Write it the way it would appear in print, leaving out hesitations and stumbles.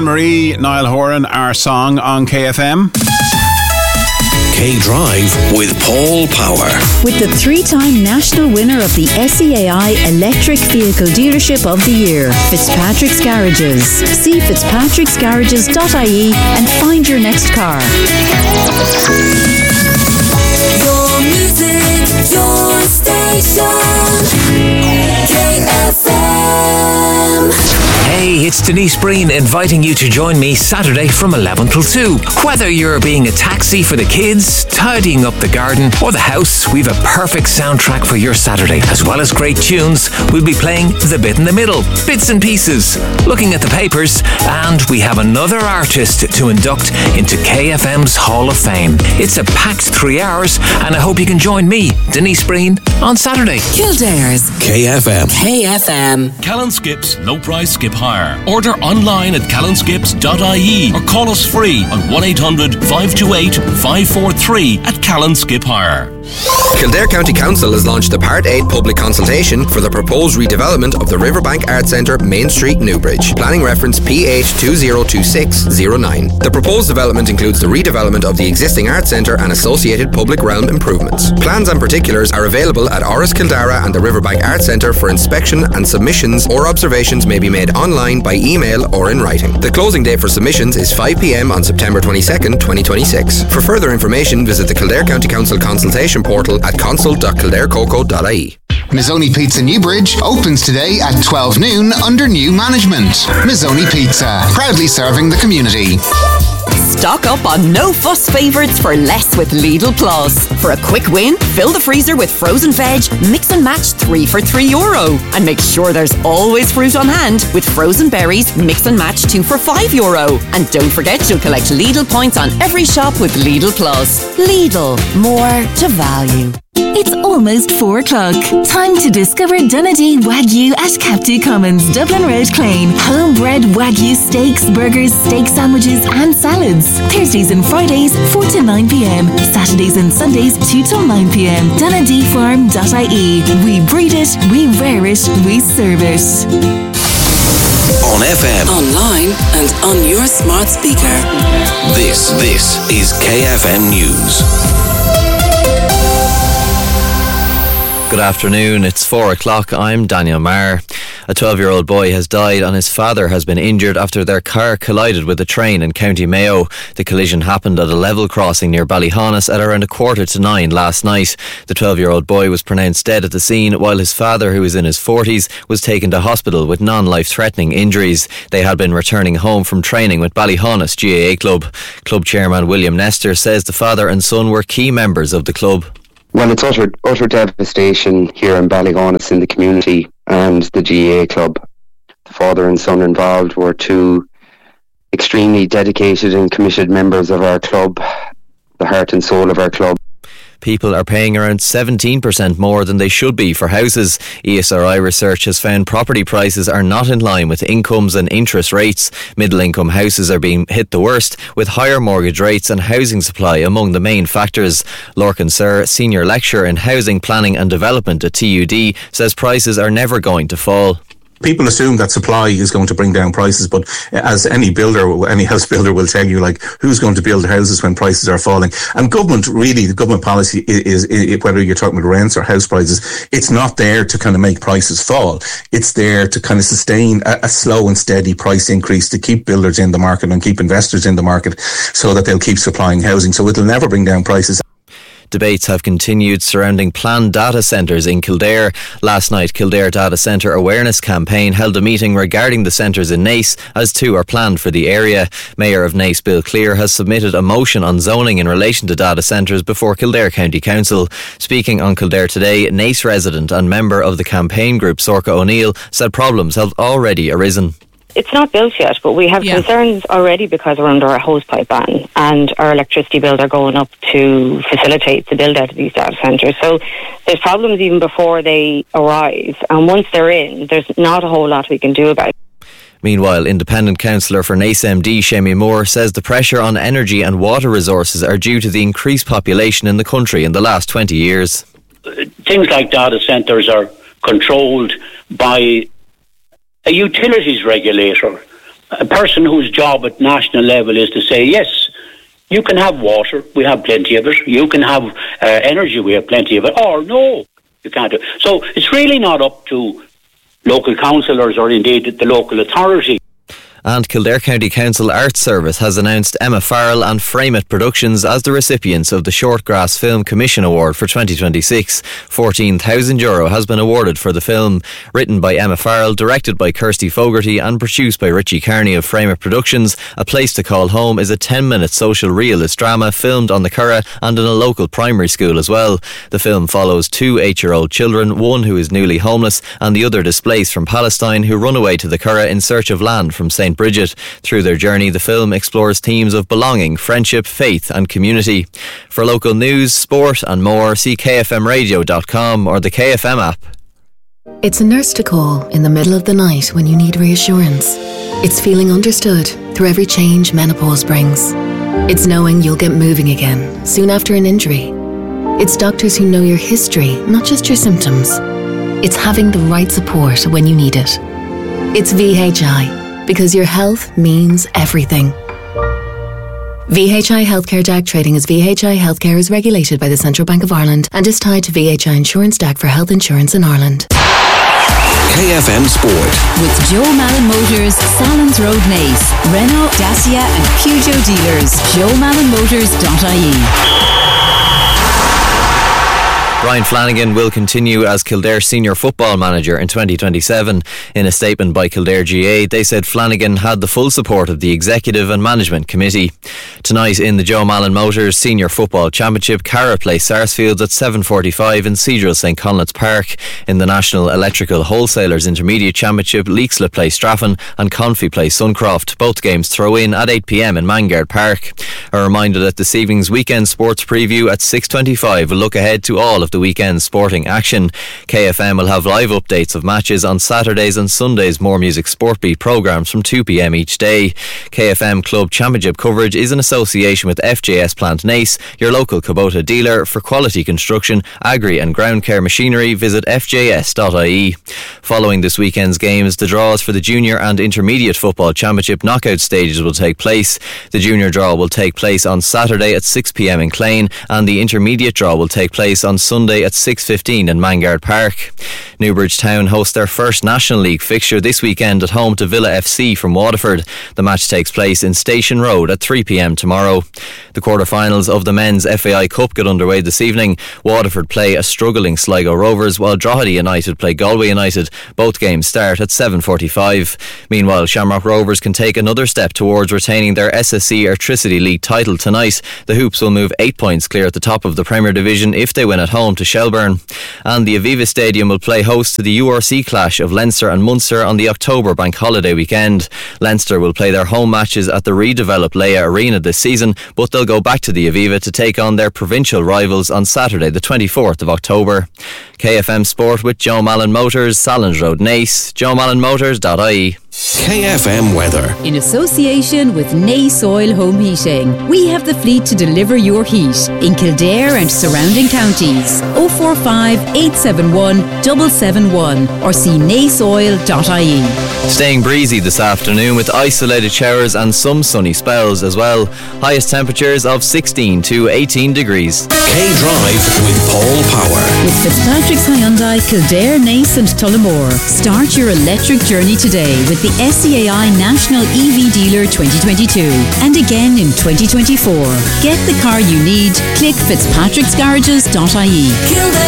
Marie, Niall Horan, Our Song on KFM. K-Drive with Paul Power. With the 3-time national winner of the SEAI Electric Vehicle Dealership of the Year, Fitzpatrick's Garages. See fitzpatricksgarages.ie and find your next car. Your music, your station, KFM. Hey, it's Denise Breen inviting you to join me Saturday from 11 till 2. Whether you're being a taxi for the kids, tidying up the garden or the house, we've a perfect soundtrack for your Saturday. As well as great tunes, we'll be playing The Bit in the Middle, Bits and Pieces, looking at the papers, and we have another artist to induct into KFM's Hall of Fame. It's a packed 3 hours, and I hope you can join me, Denise Breen, on Saturday. Kildare's KFM. KFM. Callan Skips No Price Skip Hire. Order online at callanskips.ie or call us free on 1-800-528-543 at Callan Skip Hire. Kildare County Council has launched a Part 8 public consultation for the proposed redevelopment of the Riverbank Arts Centre, Main Street, Newbridge. Planning reference P8202609. The proposed development includes the redevelopment of the existing Arts Centre and associated public realm improvements. Plans and particulars are available at Oris Kildara and the Riverbank Arts Centre for inspection, and submissions or observations may be made online, by email or in writing. The closing date for submissions is 5 p.m. on September 22nd, 2026. For further information, visit the Kildare County Council consultation portal at consult.kildarecoco.ie. Mazzoni Pizza Newbridge opens today at 12 noon under new management. Mazzoni Pizza, proudly serving the community. Stock up on no-fuss favourites for less with Lidl Plus. For a quick win, fill the freezer with frozen veg, mix and match 3 for €3. And make sure there's always fruit on hand with frozen berries, mix and match 2 for €5. And don't forget you'll collect Lidl points on every shop with Lidl Plus. Lidl, more to value. It's almost 4 o'clock. Time to discover Donnelly Wagyu at Captain Commons, Dublin Road, Clane. Homebred Wagyu steaks, burgers, steak sandwiches and salads. Thursdays and Fridays 4 to 9 p.m. Saturdays and Sundays 2 till 9 p.m. DonnaDfarm.ie. We breed it, we rear it, we serve it. On FM. Online and on your smart speaker. This is KFM News. Good afternoon, it's 4 o'clock, I'm Daniel Marr. A 12-year-old boy has died and his father has been injured after their car collided with a train in County Mayo. The collision happened at a level crossing near Ballyhonus at around 8:45 last night. The 12-year-old boy was pronounced dead at the scene, while his father, who is in his 40s, was taken to hospital with non-life-threatening injuries. They had been returning home from training with Ballyhonus GAA Club. Club chairman William Nestor says the father and son were key members of the club. Well, it's utter devastation here in Ballyhonus in the community and the GAA club. The father and son involved were 2 extremely dedicated and committed members of our club, the heart and soul of our club. People are paying around 17% more than they should be for houses. ESRI research has found property prices are not in line with incomes and interest rates. Middle-income houses are being hit the worst, with higher mortgage rates and housing supply among the main factors. Lorcan Sir, Senior Lecturer in Housing Planning and Development at TUD, says prices are never going to fall. People assume that supply is going to bring down prices, but as any builder, any house builder will tell you, like, who's going to build houses when prices are falling? And the government policy is whether you're talking about rents or house prices, it's not there to kind of make prices fall. It's there to kind of sustain a slow and steady price increase to keep builders in the market and keep investors in the market so that they'll keep supplying housing. So it'll never bring down prices. Debates have continued surrounding planned data centres in Kildare. Last night, Kildare Data Centre Awareness Campaign held a meeting regarding the centres in Naas, as 2 are planned for the area. Mayor of Naas, Bill Clear, has submitted a motion on zoning in relation to data centres before Kildare County Council. Speaking on Kildare Today, Naas resident and member of the campaign group, Sorcha O'Neill, said problems have already arisen. It's not built yet, but we have concerns already because we're under a hosepipe ban and our electricity bills are going up to facilitate the build out of these data centres. So there's problems even before they arise, and once they're in, there's not a whole lot we can do about it. Meanwhile, independent councillor for Naas MD Shemi Moore says the pressure on energy and water resources are due to the increased population in the country in the last 20 years. Things like data centres are controlled by a utilities regulator a person whose job at national level is to say, yes, you can have water, we have plenty of it. You can have energy, we have plenty of it. Or no, you can't do it. So it's really not up to local councillors or indeed the local authority. And Kildare County Council Arts Service has announced Emma Farrell and Frame It Productions as the recipients of the Shortgrass Film Commission Award for 2026. €14,000 has been awarded for the film. Written by Emma Farrell, directed by Kirsty Fogarty and produced by Richie Carney of Frame It Productions, A Place to Call Home is a 10-minute social realist drama filmed on the Curragh and in a local primary school as well. The film follows 2 8-year-old children, one who is newly homeless and the other displaced from Palestine, who run away to the Curragh in search of land from St. Bridget. Through their journey, the film explores themes of belonging, friendship, faith and community. For local news, sport and more, see kfmradio.com or the KFM app. It's a nurse to call in the middle of the night when you need reassurance. It's feeling understood through every change menopause brings. It's knowing you'll get moving again soon after an injury. It's doctors who know your history, not just your symptoms. It's having the right support when you need it. It's VHI, because your health means everything. VHI Healthcare DAC trading as VHI Healthcare is regulated by the Central Bank of Ireland and is tied to VHI Insurance DAC for health insurance in Ireland. KFM Sport. With Joe Malin Motors, Salons Road Nace, Renault, Dacia and Peugeot dealers. JoeMalinMotors.ie. Brian Flanagan will continue as Kildare Senior Football Manager in 2027. In a statement by Kildare GA, they said Flanagan had the full support of the Executive and Management Committee. Tonight in the Joe Malin Motors Senior Football Championship, Carra play Sarsfields at 7:45 in Cedral St Conleth's Park. In the National Electrical Wholesalers Intermediate Championship, Leixlip play Straffan and Confey play Suncroft. Both games throw in at 8 p.m. in Mangard Park. A reminder that this evening's weekend sports preview at 6:25 will look ahead to all of the weekend's sporting action. KFM will have live updates of matches on Saturdays and Sundays' More Music Sport Beat programmes from 2 p.m. each day. KFM Club Championship coverage is in association with FJS Plant Nace, your local Kubota dealer. For quality construction, agri and ground care machinery, visit fjs.ie. Following this weekend's games, the draws for the Junior and Intermediate Football Championship knockout stages will take place. The Junior draw will take place on Saturday at 6 p.m. in Clane, and the Intermediate draw will take place on Sunday at 6:15 in Mangard Park. Newbridge Town host their first National League fixture this weekend at home to Villa FC from Waterford. The match takes place in Station Road at 3 p.m. tomorrow. The quarter-finals of the Men's FAI Cup get underway this evening. Waterford play a struggling Sligo Rovers, while Drogheda United play Galway United. Both games start at 7:45. Meanwhile, Shamrock Rovers can take another step towards retaining their SSC Airtricity League title tonight. The Hoops will move 8 points clear at the top of the Premier Division if they win at home to Shelbourne. And the Aviva Stadium will play host to the URC clash of Leinster and Munster on the October bank holiday weekend. Leinster will play their home matches at the redeveloped Leia Arena this season, but they'll go back to the Aviva to take on their provincial rivals on Saturday the 24th of October. KFM Sport with Joe Malin Motors, Salons Road Nace, JoeMalinMotors.ie. KFM Weather. In association with Nace Oil Home Heating, we have the fleet to deliver your heat in Kildare and surrounding counties. 045 871 771 or see naceoil.ie. Staying breezy this afternoon with isolated showers and some sunny spells as well. Highest temperatures of 16 to 18 degrees. K-Drive with Paul Power. With Fitzpatrick's Hyundai, Kildare, Nace and Tullamore. Start your electric journey today with the SCAI National EV Dealer 2022 and again in 2024. Get the car you need. Click fitzpatricksgarages.ie. Kildare.